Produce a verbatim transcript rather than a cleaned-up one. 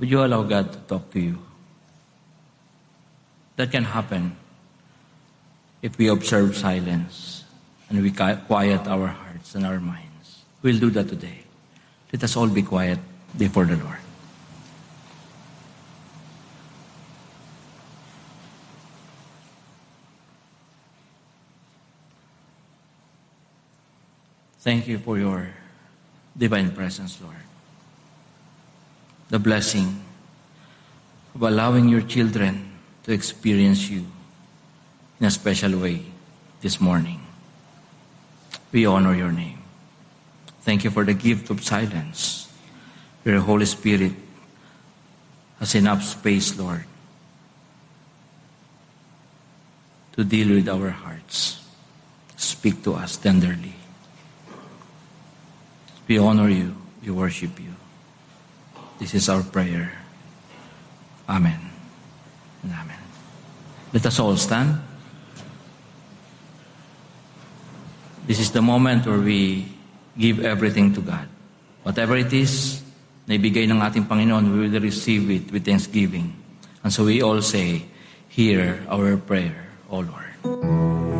Would you allow God to talk to you? That can happen if we observe silence and we quiet our hearts and our minds. We'll do that today. Let us all be quiet before the Lord. Thank you for your divine presence, Lord. The blessing of allowing your children to experience you in a special way this morning. We honor your name. Thank you for the gift of silence. Your Holy Spirit has enough space, Lord, to deal with our hearts. Speak to us tenderly. We honor you. We worship you. This is our prayer. Amen and amen. Let us all stand. This is the moment where we give everything to God. Whatever it is, na ibigay ng ating Panginoon, we will receive it with thanksgiving. And so we all say, hear our prayer, O Lord.